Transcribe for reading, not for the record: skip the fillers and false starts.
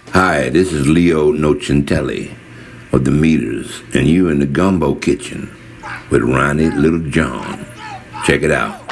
Hi, this is Leo Nocentelli of the Meters, and you in the Gumbo Kitchen with Ronnie Little John. Check it out.